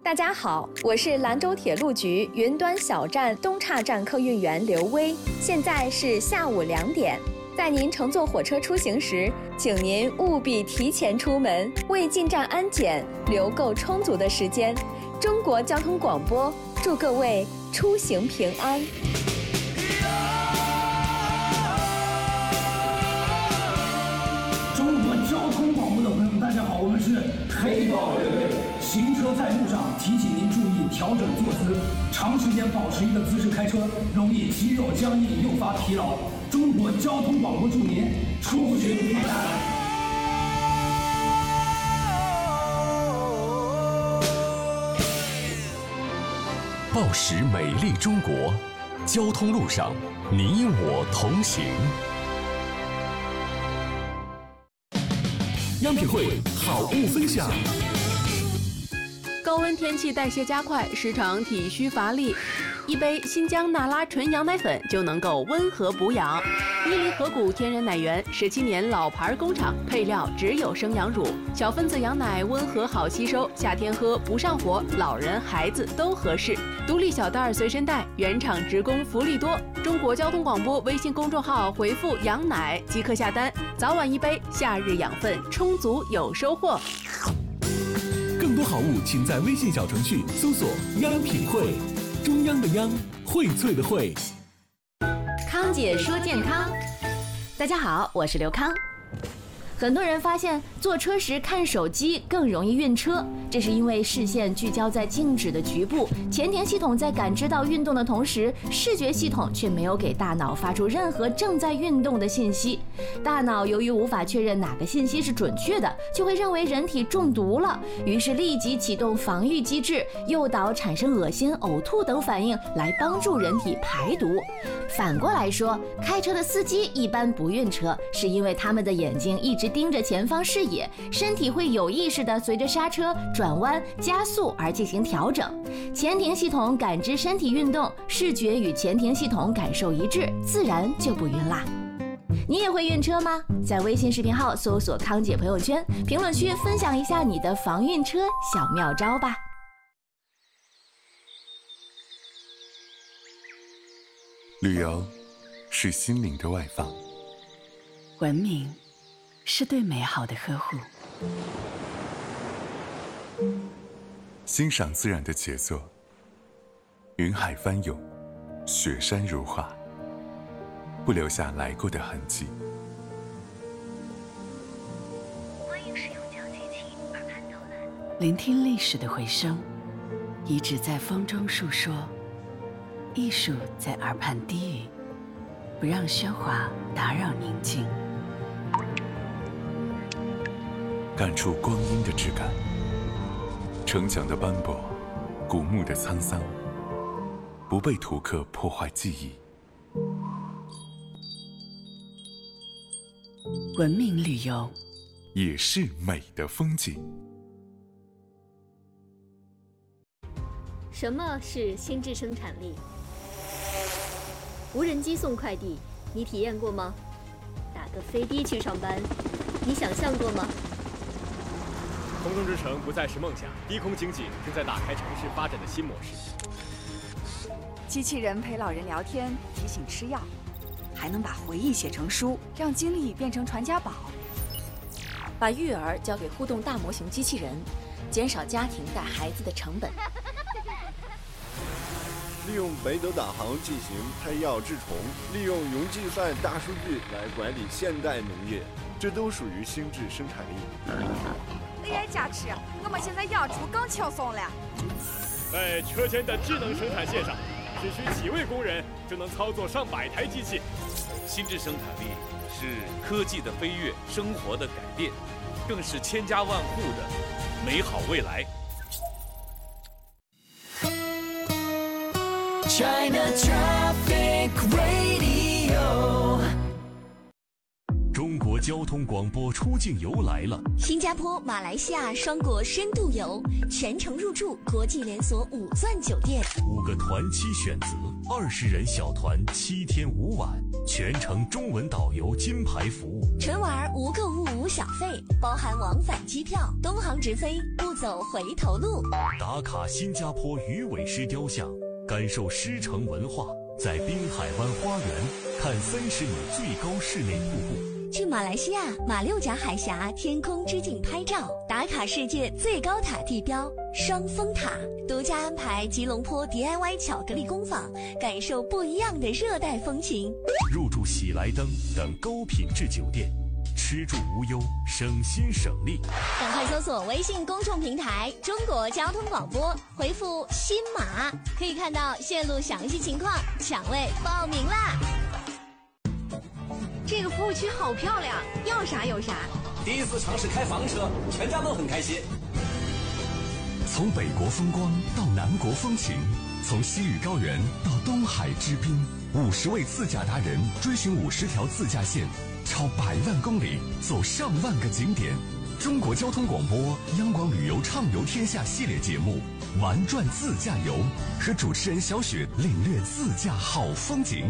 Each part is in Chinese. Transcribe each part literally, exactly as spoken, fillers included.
大家好，我是兰州铁路局云端小站东岔站客运员刘薇。现在是下午两点，在您乘坐火车出行时，请您务必提前出门，为进站安检留够充足的时间。中国交通广播祝各位出行平安。 中国交通广播的朋友们，大家好，我们是黑豹乐队。行车在路上，提醒您注意调整坐姿，长时间保持一个姿势开车，容易肌肉僵硬，诱发疲劳。中国交通广播祝您出行平安。 报时美丽中国，交通路上你我同行。央品汇好物分享。 高温天气代谢加快，时常体虚乏力，一杯新疆那拉纯羊奶粉就能够温和补养。伊犁河谷天然奶源，十七年老牌工厂，配料只有生羊乳，小分子羊奶温和好吸收，夏天喝不上火，老人孩子都合适。独立小袋随身带，原厂直供福利多。中国交通广播微信公众号回复羊奶即可下单，早晚一杯，夏日养分充足有收获。 更多好物，请在微信小程序搜索“央品汇”，中央的央，荟萃的荟。 康姐说健康，大家好，我是刘康。很多人发现坐车时看手机更容易晕车，这是因为视线聚焦在静止的局部，前庭系统在感知到运动的同时，视觉系统却没有给大脑发出任何正在运动的信息。大脑由于无法确认哪个信息是准确的，就会认为人体中毒了，于是立即启动防御机制，诱导产生恶心、呕吐等反应来帮助人体排毒。反过来说，开车的司机一般不晕车，是因为他们的眼睛一直盯着前方视野，身体会有意识地随着刹车、转弯、加速而进行调整。前庭系统感知身体运动，视觉与前庭系统感受一致，自然就不晕啦。你也会晕车吗？在微信视频号搜索康姐朋友圈，评论区分享一下你的防晕车小妙招吧。 旅游是心灵的外放， 文明是对美好的呵护， 欣赏自然的杰作，云海翻涌，雪山如画，不留下来过的痕迹。 欢迎使用脚机器耳畔导览， 聆听历史的回声，遗址在风中述说，艺术在耳畔低语，不让喧哗打扰宁静。 感触光阴的质感，城墙的斑驳，古墓的沧桑，不被图刻破坏记忆。 文明旅游也是美的风景。 什么是心智生产力？无人机送快递，你体验过吗？打个飞的去上班，你想象过吗？ 空中之城不再是梦想，低空经济正在打开城市发展的新模式。 机器人陪老人聊天，提醒吃药，还能把回忆写成书，让经历变成传家宝。 把育儿交给互动大模型机器人，减少家庭带孩子的成本。 利用北斗导航进行配药治虫，利用云计算大数据来管理现代农业，这都属于心智生产力。 A I 加持，我们现在养猪更轻松了。 在车间的智能生产线上，只需几位工人就能操作上百台机器。 心智生产力是科技的飞跃，生活的改变，更是千家万户的美好未来。 China Traffic Radio。 中国交通广播出境游来了。 新加坡、马来西亚双国深度游，全程入住国际连锁五钻酒店， 五个团期选择，二十人小团，七天五晚，全程中文导游金牌服务。 纯玩无购物无小费，包含往返机票，东航直飞，不走回头路。 打卡新加坡鱼尾狮雕像，感受狮城文化，在滨海湾花园看三十米最高室内瀑布。 去马来西亚马六甲海峡天空之镜拍照，打卡世界最高塔地标双峰塔，独家安排吉隆坡 D I Y 巧克力工坊，感受不一样的热带风情。 入住喜来登等高品质酒店，吃住无忧，省心省力。 赶快搜索微信公众平台中国交通广播，回复新马，可以看到线路详细情况，抢位报名啦。 这个服务区好漂亮，要啥有啥。 第一次尝试开房车，全家都很开心。 从北国风光到南国风情，从西屿高原到东海之滨，五十位自驾达人追寻五十条自驾线，超百万公里，走上万个景点。中国交通广播央广旅游畅游天下系列节目《玩转自驾游》，和主持人小雪领略自驾好风景。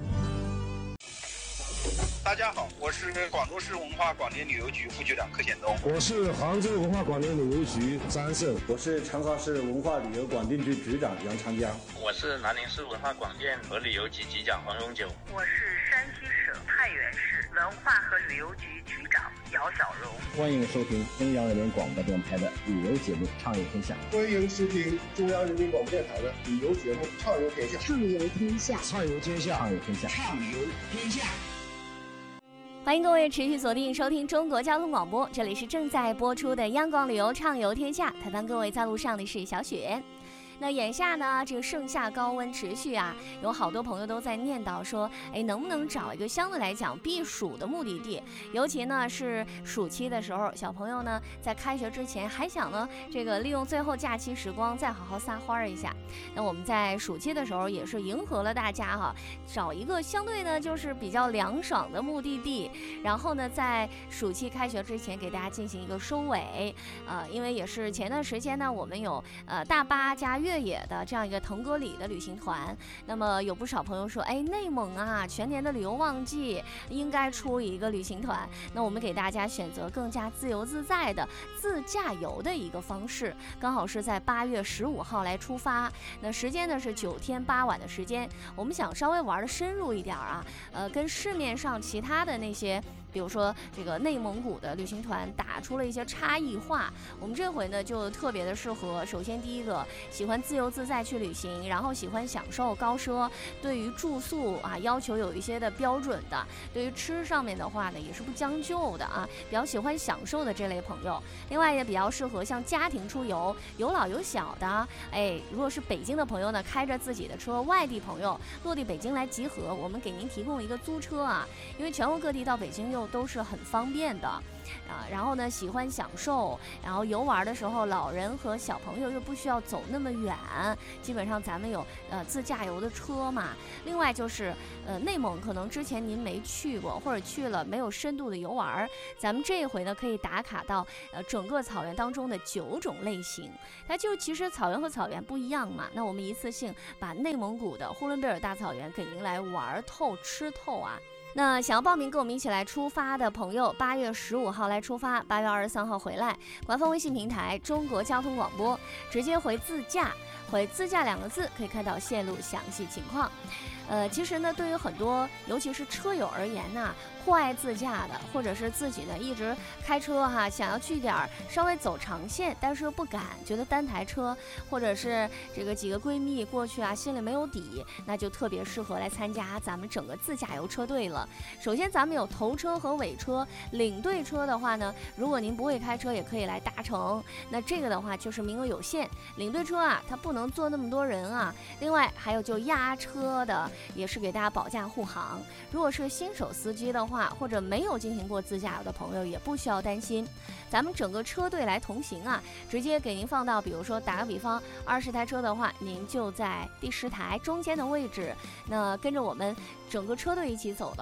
大家好，我是广州市文化广电旅游局副局长柯显东。 我是杭州文化广电旅游局张胜。 我是长沙市文化旅游广电局局长杨长江。 我是南宁市文化广电和旅游局局长黄荣九。 我是山西省太原市文化和旅游局局长姚小荣。 欢迎收听中央人民广播电台的旅游节目《畅游天下》。 欢迎收听中央人民广播电台的旅游节目《畅游天下》。 畅游天下， 畅游天下， 畅游天下， 畅游天下。 欢迎各位持续锁定收听中国交通广播，这里是正在播出的央广旅游畅游天下，台帮各位在路上的是小雪。那眼下呢，这个盛夏高温持续啊，有好多朋友都在念叨说，哎，能不能找一个相对来讲避暑的目的地？尤其呢是暑期的时候，小朋友呢在开学之前还想呢这个利用最后假期时光再好好撒欢一下。那我们在暑期的时候也是迎合了大家哈，找一个相对呢就是比较凉爽的目的地，然后呢在暑期开学之前给大家进行一个收尾。呃，因为也是前段时间呢，我们有呃大巴加越野的这样一个腾格里的旅行团，那么有不少朋友说，哎，内蒙啊，全年的旅游旺季应该出一个旅行团。那我们给大家选择更加自由自在的自驾游的一个方式，刚好是在八月十五号来出发。那时间呢是九天八晚的时间，我们想稍微玩的深入一点啊，呃，跟市面上其他的那些，比如说这个内蒙古的旅行团打出了一些差异化。我们这回呢就特别的适合，首先第一个喜欢自由自在去旅行，然后喜欢享受高奢，对于住宿啊要求有一些的标准的，对于吃上面的话呢也是不将就的啊，比较喜欢享受的这类朋友。另外也比较适合像家庭出游，有老有小的，哎，如果是北京的朋友呢，开着自己的车，外地朋友落地北京来集合，我们给您提供一个租车啊，因为全国各地到北京又都是很方便的啊。然后呢，喜欢享受，然后游玩的时候，老人和小朋友又不需要走那么远，基本上咱们有呃自驾游的车嘛。另外就是呃内蒙可能之前您没去过，或者去了没有深度的游玩，咱们这一回呢可以打卡到呃整个草原当中的九种类型。它就其实草原和草原不一样嘛，那我们一次性把内蒙古的呼伦贝尔大草原给您来玩透吃透啊。那想要报名跟我们一起来出发的朋友，八月十五号来出发，八月二十三号回来。官方微信平台中国交通广播，直接回自驾，回自驾两个字，可以看到线路详细情况。呃，其实呢，对于很多尤其是车友而言呢，酷爱自驾的，或者是自己呢一直开车哈，想要去点儿稍微走长线，但是又不敢，觉得单台车或者是这个几个闺蜜过去啊，心里没有底，那就特别适合来参加咱们整个自驾游车队了。首先，咱们有头车和尾车，领队车的话呢，如果您不会开车，也可以来搭乘。那这个的话就是名额有限，领队车啊，它不能坐那么多人啊。另外还有就压车的，也是给大家保驾护航。如果是新手司机的话，或者没有进行过自驾游的朋友，也不需要担心，咱们整个车队来同行啊，直接给您放到，比如说打个比方，二十台车的话，您就在第十台中间的位置，那跟着我们整个车队一起走的话。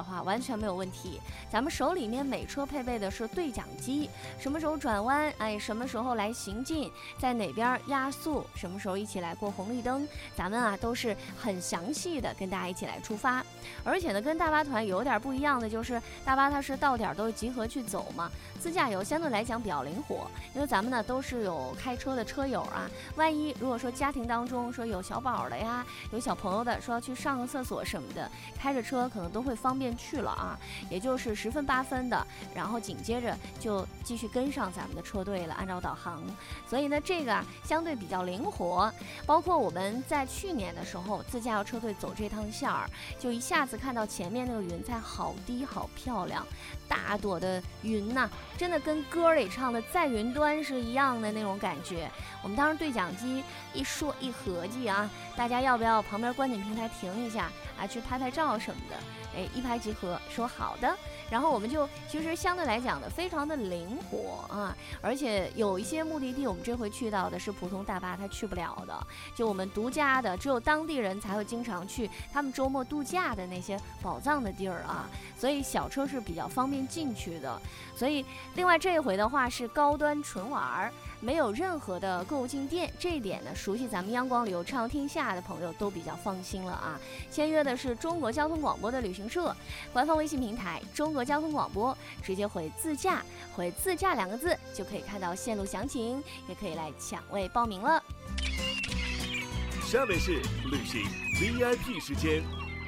话，完全没有问题。咱们手里面每车配备的是对讲机，什么时候转弯，哎，什么时候来行进，在哪边压速，什么时候一起来过红绿灯，咱们啊都是很详细的跟大家一起来出发。而且呢，跟大巴团有点不一样的就是，大巴它是到点都集合去走嘛，自驾游相对来讲比较灵活，因为咱们呢都是有开车的车友啊，万一如果说家庭当中说有小宝的呀，有小朋友的，说要去上个厕所什么的，开着车可能都会方便去了啊，也就是十分八分的，然后紧接着就继续跟上咱们的车队了，按照导航。所以呢，这个啊相对比较灵活。包括我们在去年的时候，自驾游车队走这趟线儿，就一下子看到前面那个云彩好低好漂亮，大朵的云呐、啊，真的跟歌里唱的在云端是一样的那种感觉。我们当时对讲机一说一合计啊，大家要不要旁边观景平台停一下啊，去拍拍照什么的？哎，一拍即合，说好的。然后我们就其实相对来讲的非常的灵活啊，而且有一些目的地我们这回去到的是普通大巴它去不了的，就我们独家的，只有当地人才会经常去他们周末度假的那些宝藏的地儿啊，所以小车是比较方便进去的。所以另外这一回的话是高端纯玩，没有任何的购物进店，这一点呢，熟悉咱们央广旅游畅游天下的朋友都比较放心了啊。签约的是中国交通广播的旅行社，官方微信平台中国交通广播，直接回自驾，回自驾两个字就可以看到线路详情，也可以来抢位报名了。 下面是旅行 V I P 时间。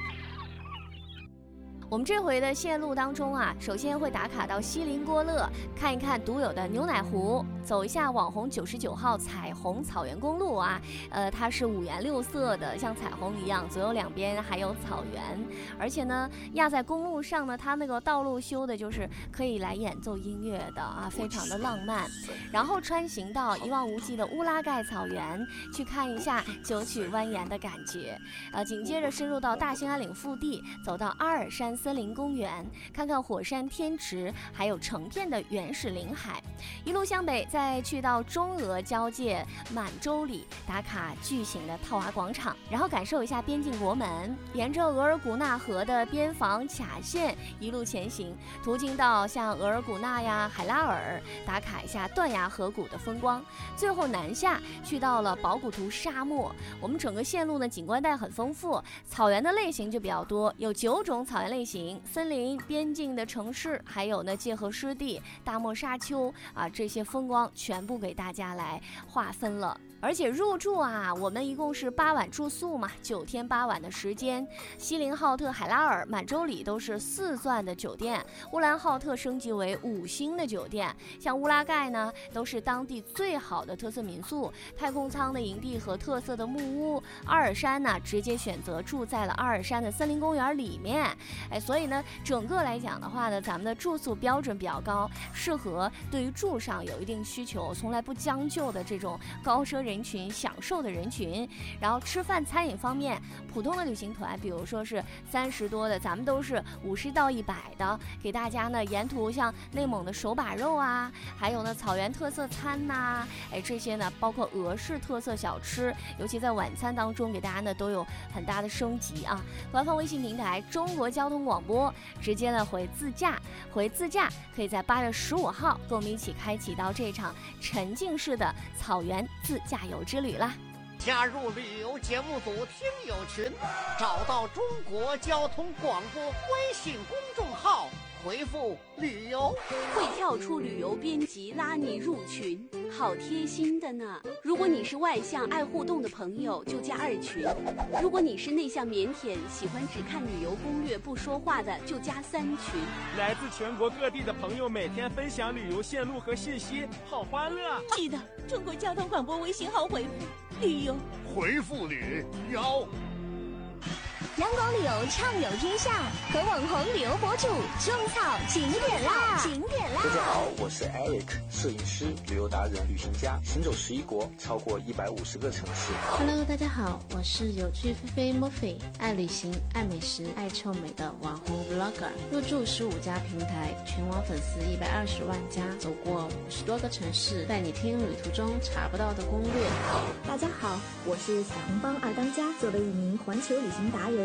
我们这回的线路当中啊，首先会打卡到锡林郭勒，看一看独有的牛奶湖，走一下网红九十九号彩虹草原公路啊，呃，它是五颜六色的，像彩虹一样，左右两边还有草原，而且呢，压在公路上呢，它那个道路修的就是可以来演奏音乐的啊，非常的浪漫。然后穿行到一望无际的乌拉盖草原，去看一下九曲蜿蜒的感觉，呃，紧接着深入到大兴安岭腹地，走到阿尔山森林公园，看看火山天池，还有成片的原始林海。一路向北，再去到中俄交界满洲里，打卡巨型的套娃广场，然后感受一下边境国门，沿着额尔古纳河的边防卡线一路前行，途经到像额尔古纳呀、海拉尔，打卡一下断崖河谷的风光，最后南下去到了保古图沙漠。我们整个线路呢，景观带很丰富，草原的类型就比较多，有九种草原类型。森林、边境的城市，还有呢界河湿地、大漠沙丘啊，这些风光全部给大家来划分了。而且入住啊，我们一共是八晚住宿嘛，九天八晚的时间。锡林浩特、海拉尔、满洲里都是四钻的酒店，乌兰浩特升级为五星的酒店，像乌拉盖呢都是当地最好的特色民宿，太空舱的营地和特色的木屋。阿尔山呢直接选择住在了阿尔山的森林公园里面，哎，所以呢整个来讲的话呢，咱们的住宿标准比较高，适合对于住上有一定需求，从来不将就的这种高奢人群享受的人群。然后吃饭餐饮方面，普通的旅行团比如说是三十多的，咱们都是五十到一百的，给大家呢沿途像内蒙的手把肉啊，还有呢草原特色餐呐、啊，哎这些呢包括俄式特色小吃，尤其在晚餐当中给大家呢都有很大的升级啊。官方微信平台中国交通广播，直接呢回自驾，回自驾可以在八月十五号跟我们一起开启到这场沉浸式的草原自驾游之旅啦。 加入旅游节目组听友群，找到中国交通广播微信公众号，回复旅游， 会跳出旅游编辑拉你入群，好贴心的呢。如果你是外向爱互动的朋友，就加二群；如果你是内向腼腆喜欢只看旅游攻略不说话的，就加三群。 来自全国各地的朋友每天分享旅游线路和信息，好欢乐。 记得中国交通广播微信号回复旅游， 回复旅游。 阳光旅游畅游天下，和网红旅游博主种草景点啦！景点啦！ 大家好，我是 Eric， 摄影师、旅游达人、旅行家，行走十一国，超过一百五十个城市。 Hello， 大家好，我是有趣菲菲 Murphy， 爱旅行、爱美食、爱臭美的网红 Vlogger， 入驻十五家平台，全网粉丝一百二十万加，走过五十多个城市，带你听旅途中查不到的攻略。 大家好，我是小红帮二当家，作为一名环球旅行达人。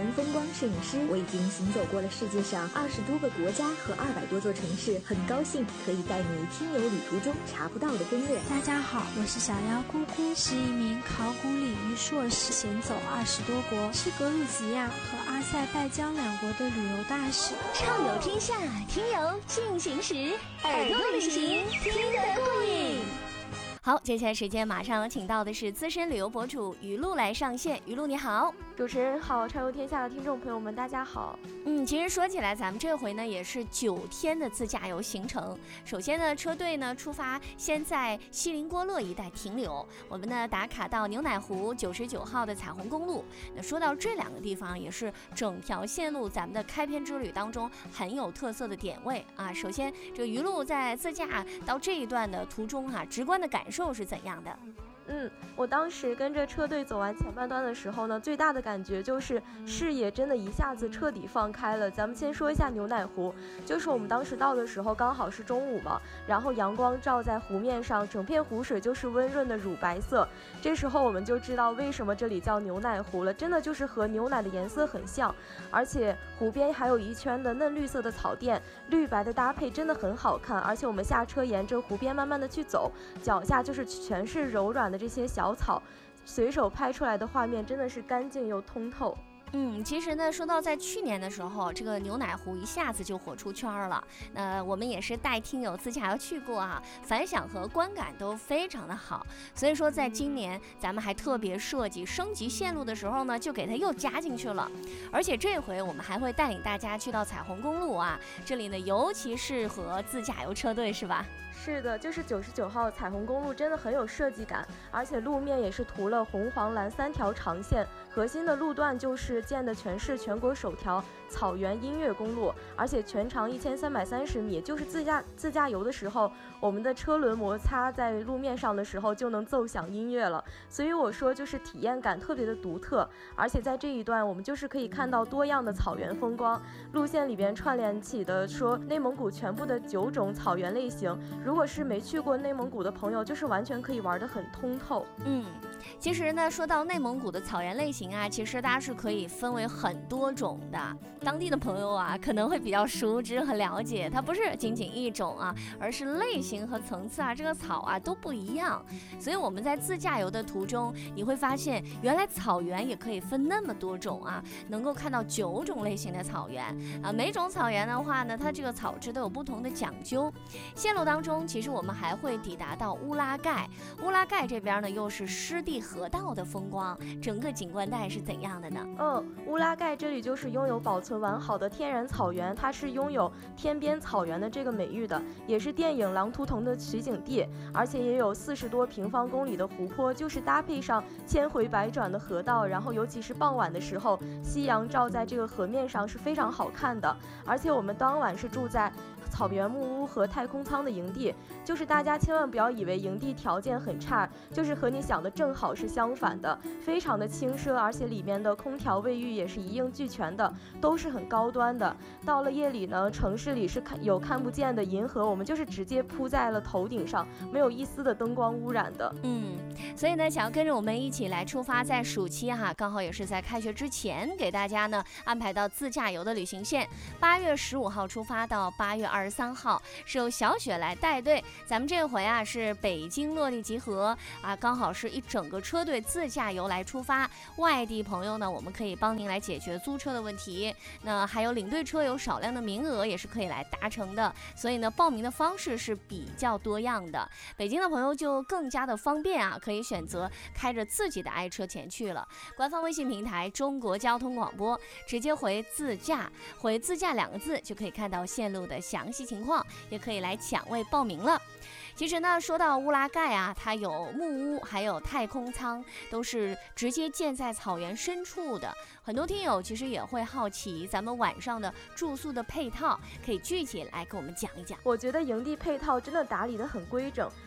人风光摄影师，我已经行走过了世界上二十多个国家和二百多座城市，很高兴可以带你听友旅途中查不到的攻略。 大家好，我是小妖姑姑，是一名考古领域硕士，行走二十多国，是格鲁吉亚和阿塞拜疆两国的旅游大使。 畅游天下，听友进行时，耳朵旅行，听得过瘾。 好，接下来时间马上请到的是资深旅游博主于露来上线。于露你好。 主持人好，畅游天下的听众朋友们大家好。 嗯，其实说起来咱们这回呢也是九天的自驾游行程。首先呢车队呢出发，先在锡林郭勒一带停留，我们呢打卡到牛奶湖九十九号的彩虹公路。那说到这两个地方，也是整条线路咱们的开篇之旅当中很有特色的点位啊。首先这个于露在自驾到这一段的途中哈、啊，直观的感受是怎样的？ 嗯，我当时跟着车队走完前半段的时候呢，最大的感觉就是视野真的一下子彻底放开了。咱们先说一下牛奶湖，就是我们当时到的时候刚好是中午嘛，然后阳光照在湖面上，整片湖水就是温润的乳白色。这时候我们就知道为什么这里叫牛奶湖了，真的就是和牛奶的颜色很像，而且湖边还有一圈的嫩绿色的草甸，绿白的搭配真的很好看。而且我们下车沿着湖边慢慢的去走，脚下就是全是柔软的这些小草，随手拍出来的画面真的是干净又通透。 嗯，其实呢，说到在去年的时候，这个牛奶湖一下子就火出圈了。那、呃、我们也是带听友自驾游去过啊，反响和观感都非常的好。所以说，在今年咱们还特别设计升级线路的时候呢，就给它又加进去了。而且这回我们还会带领大家去到彩虹公路啊，这里呢尤其适合自驾游车队，是吧？ 是的，就是九十九号彩虹公路真的很有设计感，而且路面也是涂了红黄蓝三条长线，核心的路段就是建的全是全国首条草原音乐公路，而且全长一千三百三十米，就是自驾自驾游的时候，我们的车轮摩擦在路面上的时候就能奏响音乐了，所以我说就是体验感特别的独特。而且在这一段我们就是可以看到多样的草原风光，路线里边串联起的说内蒙古全部的九种草原类型，如果是没去过内蒙古的朋友，就是完全可以玩得很通透。 嗯，其实呢，说到内蒙古的草原类型啊，其实大家是可以分为很多种的。当地的朋友啊，可能会比较熟知和了解，它不是仅仅一种啊，而是类型和层次啊，这个草啊都不一样。所以我们在自驾游的途中，你会发现，原来草原也可以分那么多种啊，能够看到九种类型的草原啊。每种草原的话呢，它这个草质都有不同的讲究。线路当中，其实我们还会抵达到乌拉盖，乌拉盖这边呢又是湿地河道的风光，整个景观带是怎样的呢？ 嗯，乌拉盖这里就是拥有保存完好的天然草原，它是拥有天边草原的这个美誉的，也是电影《狼图腾》的取景地，而且也有四十多平方公里的湖泊，就是搭配上千回百转的河道，然后尤其是傍晚的时候，夕阳照在这个河面上是非常好看的。而且我们当晚是住在草原木屋和太空舱的营地，就是大家千万不要以为营地条件很差，就是和你想的正好是相反的，非常的轻奢，而且里面的空调卫浴也是一应俱全的，都是很高端的。到了夜里呢，城市里是看有看不见的银河，我们就是直接铺在了头顶上，没有一丝的灯光污染的。 嗯，所以呢，想要跟着我们一起来出发，在暑期哈，刚好也是在开学之前，给大家呢安排到自驾游的旅行线，八月十五号出发到八月二十三号，是由小雪来带队。咱们这回啊是北京落地集合啊，刚好是一整个车队自驾游来出发。外地朋友呢，我们可以帮您来解决租车的问题。那还有领队车有少量的名额，也是可以来达成的。所以呢，报名的方式是比较多样的。北京的朋友就更加的方便啊，可以选择开着自己的爱车前去了。官方微信平台中国交通广播，直接回自驾，回自驾两个字就可以看到线路的详细情况，也可以来抢位报名了。其实呢，说到乌拉盖啊，它有木屋，还有太空舱，都是直接建在草原深处的。很多听友其实也会好奇，咱们晚上的住宿的配套，可以具体来给我们讲一讲。 我觉得营地配套真的打理得很规整，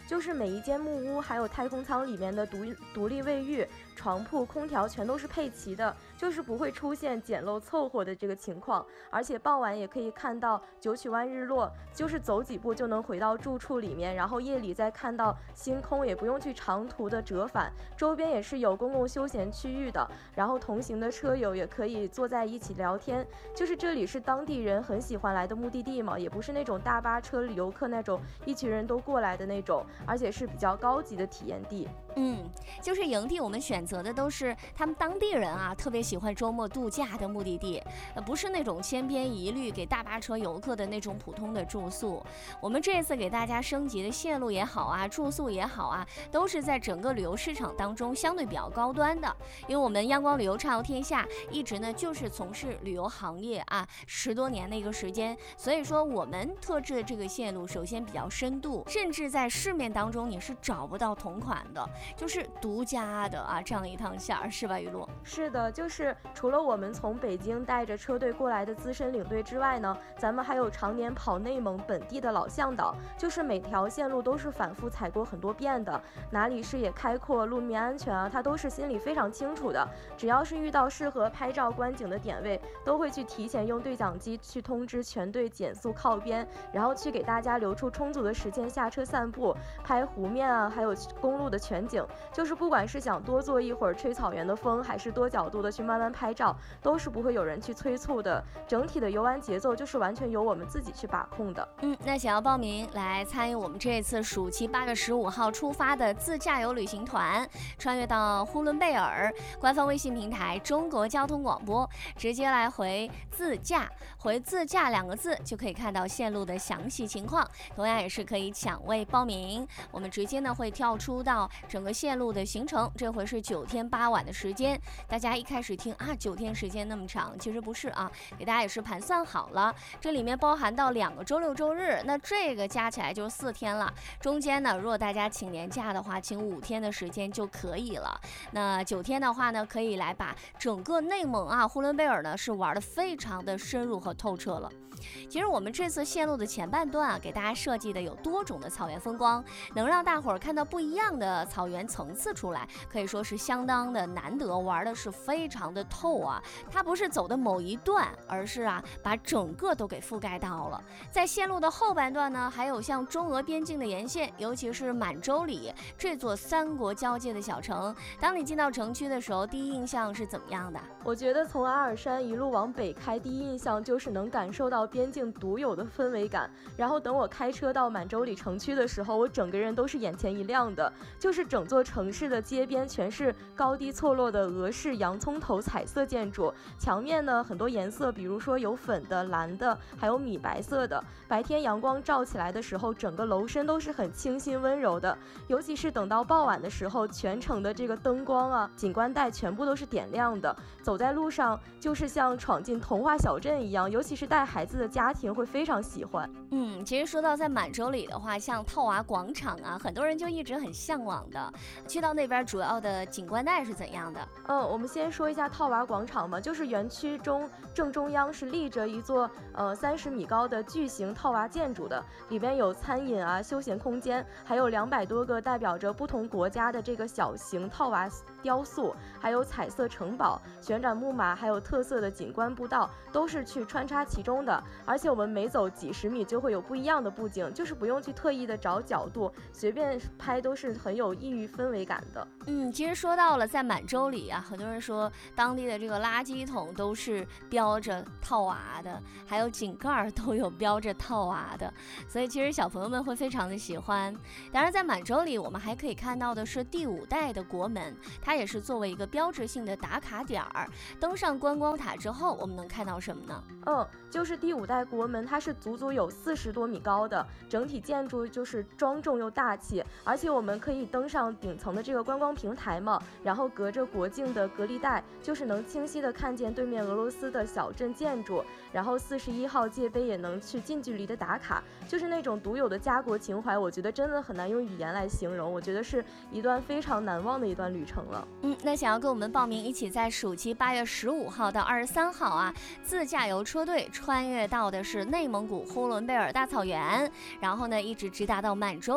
就是每一间木屋还有太空舱里面的独独立卫浴、床铺、空调全都是配齐的，就是不会出现简陋凑合的这个情况。而且傍晚也可以看到九曲湾日落，就是走几步就能回到住处里面，然后夜里再看到星空，也不用去长途的折返。周边也是有公共休闲区域的，然后同行的车友也可以坐在一起聊天。就是这里是当地人很喜欢来的目的地嘛，也不是那种大巴车游客那种一群人都过来的那种，而且是比较高级的体验地。 嗯，就是营地我们选择的都是他们当地人啊特别喜欢周末度假的目的地，呃，不是那种千篇一律给大巴车游客的那种普通的住宿。我们这次给大家升级的线路也好啊，住宿也好啊，都是在整个旅游市场当中相对比较高端的。因为我们央光旅游畅游天下一直呢就是从事旅游行业啊十多年的一个时间，所以说我们特制的这个线路首先比较深度，甚至在市面当中你是找不到同款的，就是独家的啊这样一趟线儿，是吧雨露？ 是的，就是除了我们从北京带着车队过来的资深领队之外呢，咱们还有常年跑内蒙本地的老向导，就是每条线路都是反复踩过很多遍的，哪里视野开阔、路面安全啊，他都是心里非常清楚的。只要是遇到适合拍照观景的点位，都会去提前用对讲机去通知全队减速靠边，然后去给大家留出充足的时间下车散步、拍湖面啊，还有公路的全景。就是不管是想多坐一会儿吹草原的风，还是多角度的去慢慢拍照，都是不会有人去催促的。整体的游玩节奏就是完全由我们自己去把控的。 嗯，那想要报名来参与我们这次暑期八月十五号出发的自驾游旅行团，穿越到呼伦贝尔，官方微信平台中国交通广播，直接来回自驾，回自驾两个字就可以看到线路的详细情况，同样也是可以抢位报名。我们直接呢会跳出到整个线路的行程，这回是九天八晚的时间。大家一开始听啊九天时间那么长，其实不是啊，给大家也是盘算好了，这里面包含到两个周六周日，那这个加起来就四天了。中间呢，如果大家请年假的话，请五天的时间就可以了。那九天的话呢，可以来把整个内蒙啊呼伦贝尔呢是玩得非常的深入和透彻了。其实我们这次线路的前半段啊，给大家设计的有多种的草原风光，能让大伙儿看到不一样的草原层次出来，可以说是相当的难得，玩的是非常的透啊。它不是走的某一段，而是啊把整个都给覆盖到了。在线路的后半段呢，还有像中俄边境的沿线，尤其是满洲里这座三国交界的小城，当你进到城区的时候，第一印象是怎么样的？ 我觉得从阿尔山一路往北开，第一印象就是能感受到边境独有的氛围感。然后等我开车到满洲里城区的时候，我整个人都是眼前一亮的，就是整座城市的街边全是高低错落的俄式洋葱头彩色建筑，墙面呢很多颜色，比如说有粉的、蓝的，还有米白色的。白天阳光照起来的时候，整个楼身都是很清新温柔的，尤其是等到傍晚的时候，全城的这个灯光啊、景观带全部都是点亮的，走在路上就是像闯进童话小镇一样，尤其是带孩子的家庭会非常喜欢。 嗯，其实说到在满洲里的话，像套娃广场啊，很多人就一直很向往的。去到那边主要的景观带是怎样的？ 嗯，我们先说一下套娃广场吧，就是园区中正中央是立着一座呃三十米高的巨型套娃建筑的，里边有餐饮啊、休闲空间，还有两百多个代表着不同国家的这个小型套娃雕塑，还有彩色城堡、旋转木马，还有特色的景观步道，都是去穿插其中的。而且我们每走几十米就会有不一样的布景，就是不用去特意的找角度，随便拍都是很有异域氛围感的。 嗯，其实说到了在满洲里啊，很多人说当地的这个垃圾桶都是标着套娃的，还有井盖都有标着套娃的，所以其实小朋友们会非常的喜欢。当然在满洲里我们还可以看到的是第五代的国门，它也是作为一个标志性的打卡点儿。登上观光塔之后，我们能看到什么呢？ 嗯，就是第五代国门，它是足足有四十多米高的，整体建筑就是庄重又大气，而且我们可以登上顶层的这个观光平台嘛，然后隔着国境的隔离带，就是能清晰的看见对面俄罗斯的小镇建筑，然后四十一号界碑也能去近距离的打卡，就是那种独有的家国情怀，我觉得真的很难用语言来形容，我觉得是一段非常难忘的一段旅程了。 嗯，那想要跟我们报名一起在暑期八月十五号到二十三号啊，自驾游车队穿越到的是内蒙古呼伦贝尔大草原，然后呢一直直达到满洲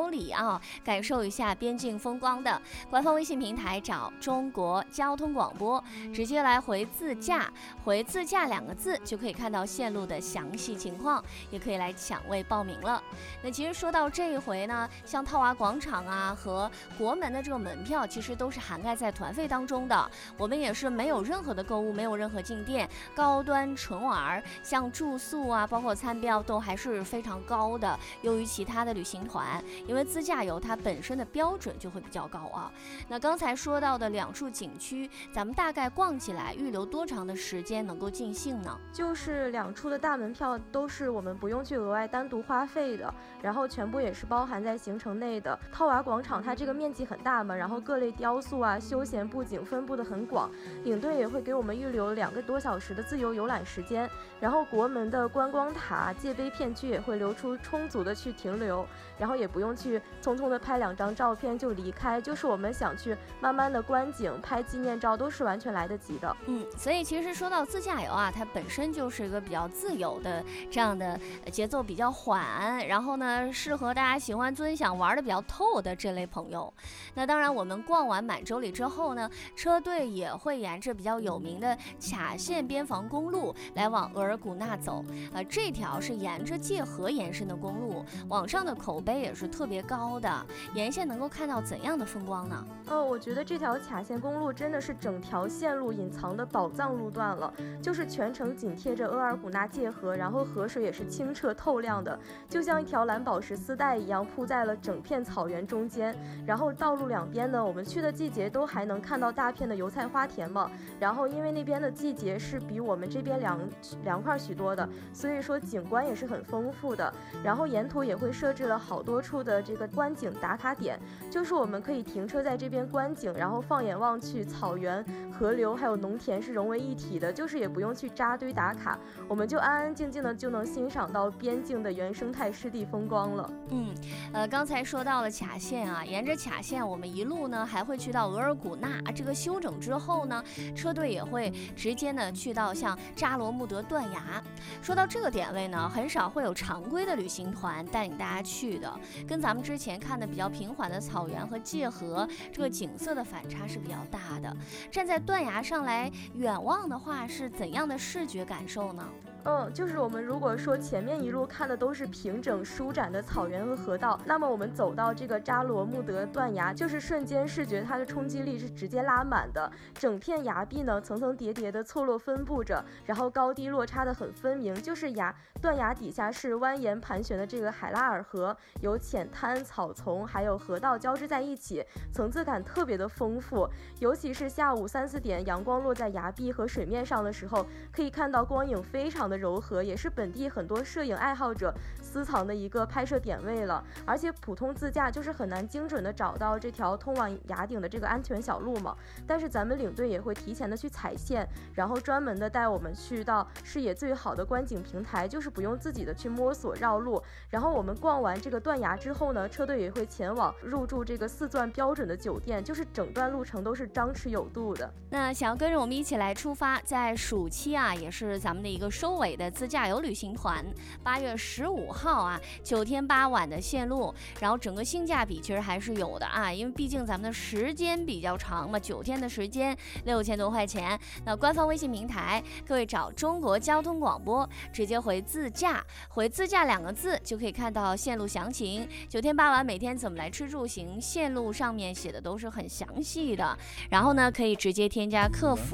欧里啊，感受一下边境风光的。官方微信平台找中国交通广播，直接来回自驾，回自驾两个字就可以看到线路的详细情况，也可以来抢位报名了。那其实说到这一回呢，像套娃广场啊和国门的这个门票，其实都是涵盖在团费当中的。我们也是没有任何的购物，没有任何进店，高端纯玩，像住宿啊，包括餐标都还是非常高的，优于其他的旅行团。因为自驾游它本身的标准就会比较高啊。那刚才说到的两处景区，咱们大概逛起来预留多长的时间能够尽兴呢？ 就是两处的大门票都是我们不用去额外单独花费的，然后全部也是包含在行程内的。套娃广场它这个面积很大嘛，然后各类雕塑啊、休闲布景分布的很广，领队也会给我们预留两个多小时的自由游览时间。然后国门的观光塔、界碑片区也会留出充足的去停留，然后也不用去匆匆的拍两张照片就离开，就是我们想去慢慢的观景、拍纪念照都是完全来得及的。 嗯，所以其实说到自驾游啊，它本身就是一个比较自由的这样的节奏比较缓，然后呢适合大家喜欢尊享玩的比较透的这类朋友。那当然我们逛完满洲里之后呢，车队也会沿着比较有名的卡县边防公路来往额尔古纳走。呃，这条是沿着界河延伸的公路，网上的口碑也是特别高的。沿线能够看到怎样的风光呢？ 哦，我觉得这条卡县公路真的是整条线路隐藏的宝藏路段了，就是全程紧贴着额尔古纳界河，然后河水也是清澈透亮的，就像一条蓝宝石丝带一样铺在了整片草原中间。然后道路两边呢，我们去的季节都还能看到大片的油菜花田嘛，然后因为那边的季节是比我们这边凉凉快许多的，所以说景观也是很丰富的。然后沿途也会设置了好多处的这个观景打卡点，就是我们可以停车在这边观景，然后放眼望去，草原、河流还有农田是融为一体的，就是也不用去扎堆打卡，我们就安安静静的就能欣赏到边境的原生态湿地风光了。 嗯，呃，刚才说到了卡县啊，沿着卡县我们一路呢还会去到额尔古纳，这个休整之后呢，车队也会直接呢去到像扎罗木德断崖。说到这个点位呢，很少会有常规的旅行团带领大家去的，跟咱们之前看的比较平缓的草原和界河这个景色的反差是比较大的。站在断崖上来远望的话，是怎样的视觉感受呢？ 嗯，就是我们如果说前面一路看的都是平整舒展的草原和河道，那么我们走到这个扎罗木德断崖，就是瞬间视觉它的冲击力是直接拉满的。整片崖壁呢层层叠叠的错落分布着，然后高低落差的很分明，就是崖断崖底下是蜿蜒盘旋的这个海拉尔河，有浅滩、草丛还有河道交织在一起，层次感特别的丰富。尤其是下午三四点阳光落在崖壁和水面上的时候，可以看到光影非常的柔和，也是本地很多摄影爱好者私藏的一个拍摄点位了。而且普通自驾就是很难精准的找到这条通往崖顶的这个安全小路嘛，但是咱们领队也会提前的去踩线，然后专门的带我们去到视野最好的观景平台，就是不用自己的去摸索绕路。然后我们逛完这个断崖之后呢，车队也会前往入住这个四钻标准的酒店，就是整段路程都是张弛有度的。 那想要跟着我们一起来出发，在暑期啊，也是咱们的一个收尾的自驾游旅行团，八月十五号啊，九天八晚的线路，然后整个性价比其实还是有的啊，因为毕竟咱们的时间比较长嘛，九天的时间，六千多块钱。那官方微信平台，各位找中国交通广播，直接回自驾，回自驾两个字就可以看到线路详情。九天八晚每天怎么来吃住行，线路上面写的都是很详细的。然后呢，可以直接添加客服。